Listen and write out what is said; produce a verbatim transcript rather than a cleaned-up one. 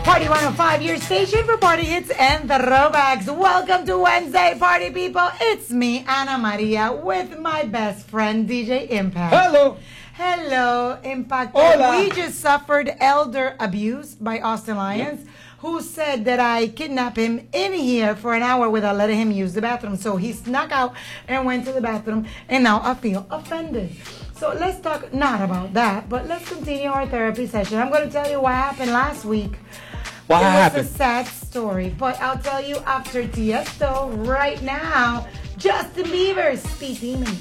Party one oh five, your station for party hits and throwbacks. Welcome to Wednesday, party people. It's me, Ana Maria, with my best friend, D J Impact. Hello. Hello, Impact. Hola. We just suffered elder abuse by Austin Lyons, who said that I kidnapped him in here for an hour without letting him use the bathroom. So he snuck out and went to the bathroom, and now I feel offended. So let's talk not about that, but let's continue our therapy session. I'm going to tell you what happened last week. What it happened? was a sad story, but I'll tell you after Tiesto. Right now, Justin Bieber, speaking me.